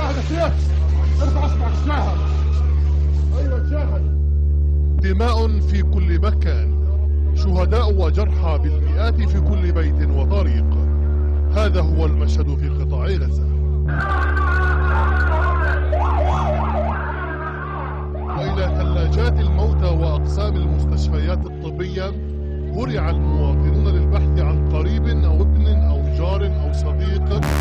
شاهد يا شيخ، ارفع اصبعك شاهد. ايوه شاهد. دماء في كل مكان، شهداء وجرحى بالمئات في كل بيت وطريق. هذا هو المشهد في قطاع غزة. وإلى ثلاجات الموتى وأقسام المستشفيات الطبية هرع المواطنون للبحث عن قريب أو ابن أو جار أو صديق